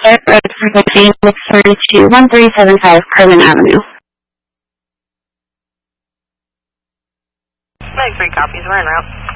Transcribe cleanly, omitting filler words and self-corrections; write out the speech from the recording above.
Road for 15, 1375 Carmen Avenue. Make 3 copies, we're en route.